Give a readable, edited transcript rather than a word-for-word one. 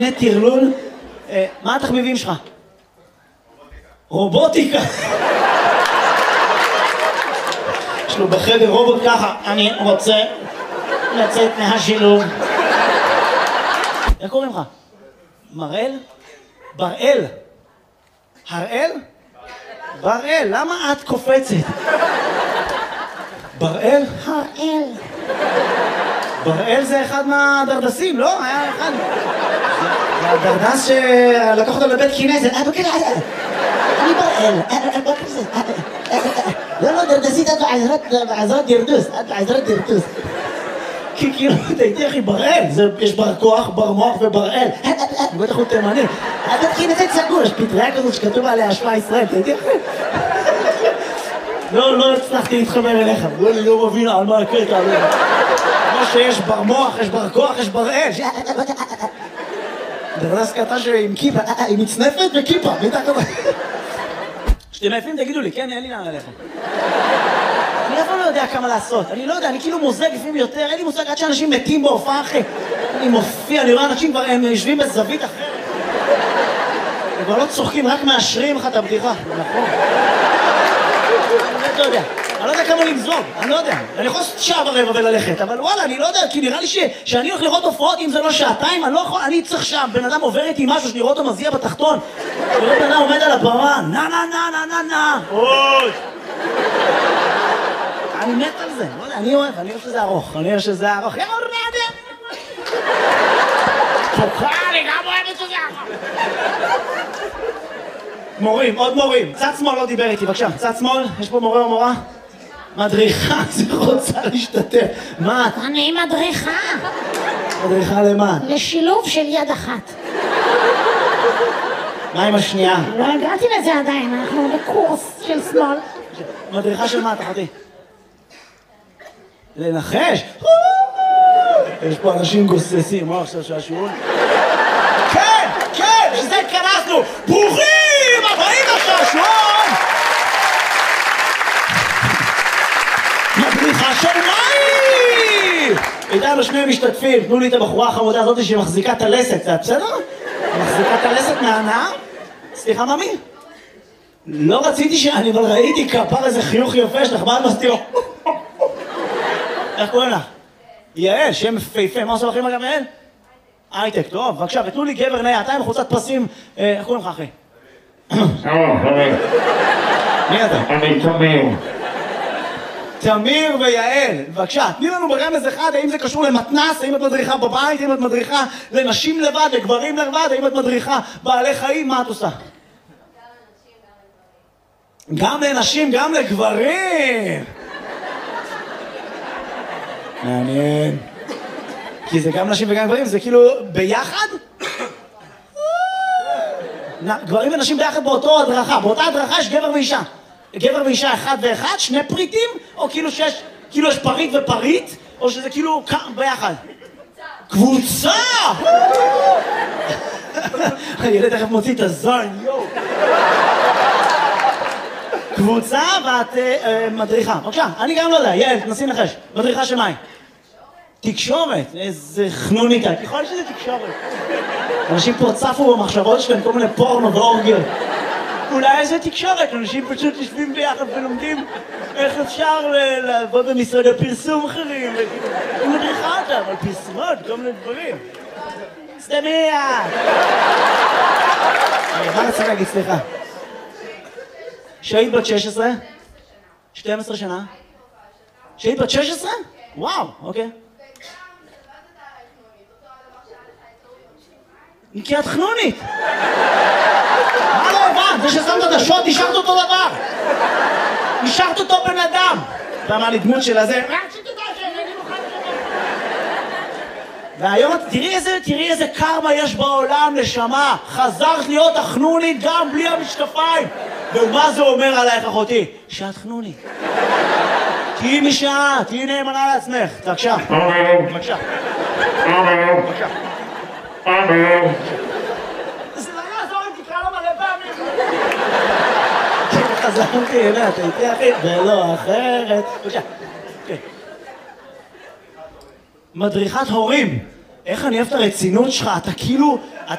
טרלול, מה התחביבים שלך? רובוטיקה. יש לו בחדר רובוט ככה, אני רוצה לצאת מהשילוב. איך קוראים לך? מראל? בראל? הראל? בראל, למה את קופצת? בראל? הראל. בראל זה אחד מהדרדסים, לא? היה אחד. זה הדרדס שלקח אותו לבית כנסת. אני בראל. לא, דרדסית, את בעזרת דרדוס. את בעזרת דרדוס. כי כאילו, תהייתי אחי, בראל. יש בר כוח, בר מוח ובראל. בטח הוא תימני. הבית כנסת סגור, יש פטריה כזאת שכתוב עליה שמע ישראל, תהייתי אחי. לא הצלחתי להתחבר אליך. אני לא מבין על מה הקטע. כמו שיש בר מוח, יש בר כוח, יש בראל. דרדס קטן עם כיפה, היא מצנפת וכיפה, בטח כזה. כשאתם עייפים תגידו לי, כן, אין לי לאן ללכת. אני אף פעם לא יודע כמה לעשות, אני לא יודע, אני כאילו מוזג לפעמים יותר, אין לי מושג עד שאנשים מתים בהופעה אחרי. אני מופיע, אני רואה אנשים כבר, הם יושבים בזווית אחרת. הם כבר לא צוחקים, רק מאשרים לך את הבדיחה, נכון. אני לא יודע. אני לא יודע כמה למזוג, אני לא יודע. אני יכול לעשות שעה ורבע וללכת, אבל וואלה, אני לא יודע, כי נראה לי שאני הולך לראות הופעות, אם זה לא שעתיים, אני לא יכול, אני צריך שם, בן אדם עובר איתי משהו, שאני רואה אותו מזיע בתחתון, וראה בן אדם עומד על הבמה, נה. עוד! אני מת על זה, לא יודע, אני אוהב שזה ארוך, אני אוהב שזה ארוך, יא רעדה! אני גם אוהב שזה ארוך. מורים, עוד מורים, צד שמאל לא דיבר איתי, בבקשה, צד שמאל, יש פה מורה או מורה? מדריכה, זה רוצה להשתתף. מה? אני מדריכה. מדריכה למה? לשילוב של יד אחת. מה עם השנייה? לא הגעתי לזה עדיין, אנחנו בקורס של שמאל. מדריכה של מה, תחתי? לנחש? יש פה אנשים גוססים, מה עכשיו שהשיעון? כן, שזה התכנסנו! ברוכים הבאים לשעשועון! מדריכה של מים! איתנו שני משתתפים, תנו לי את הבחורה החמודה הזאת שמחזיקה את הלסת, זה בסדר? מחזיקה את הלסת מהנאה? סליחה, ממי? לא רציתי אבל ראיתי כפר איזה חיוך יפה שלך, מה את מסתירו? איך קוראים לך? יעל, שם פייפה, מה עושה לכם אגב יעל? הייטק, טוב, בבקשה, ותנו לי גבר נאה, אתה עם חולצת פסים, איך קוראים לך אחי? מי אתה? אני תמיר. תמיר ויעל, בבקשה, תני לנו ברמז אחד, האם זה קשור למתנס, האם את מדריכה בבית, האם את מדריכה לנשים לבד, לגברים לבד, האם את מדריכה בעלי חיים, מה את עושה? גם לנשים, גם לגברים! מעניין. כי זה גם נשים וגם גברים, זה כאילו ביחד? גברים ונשים ביחד באותו הדרכה, באותה הדרכה יש גבר ואישה. גבר ואישה אחד ואחד, שני פריטים, או כאילו שיש, כאילו יש פריט ופריט, או שזה כאילו ביחד? קבוצה! הילד תכף מוציא את הזין, יואו. קבוצה ואת מדריכה. בבקשה, אני גם לא יודע, יעל, תנסי לנחש. מדריכה של מים. תקשורת, איזה חנוניקה, ככל שזה תקשורת. אנשים פה צפו במחשבות שלהם, כל מיני פורנו ואורגיות. אולי איזה תקשורת, אנשים פשוט יושבים ביחד ולומדים איך אפשר לעבוד במשרד הפרסום אחרים. היא מדריכה אותם על פרסומות, כל מיני דברים. סתמיה! מה רציתי להגיד, סליחה? שהיית בת 16? 12 שנה? שהיית בת 16? וואו, אוקיי. כי את חנונית! מה לא הבנת? זה ששמת את השוט, נשארת אותו דבר! נשארת אותו בן אדם! אתה אמר לי דמות של הזה... והיום תראי איזה קרמה יש בעולם, נשמה! חזרת להיות החנונית גם בלי המשקפיים! ומה זה אומר עלייך אחותי? שאת חנונית. תהיי משעה, תהיי נאמנה לעצמך. בבקשה. בבקשה. בבקשה. זה לא יעזור אם תקרא לו מלא פעמים. חזרתי אליה, אתה איתי אחי, ולא אחרת. בבקשה. מדריכת הורים. איך אני אוהב את הרצינות שלך, אתה כאילו,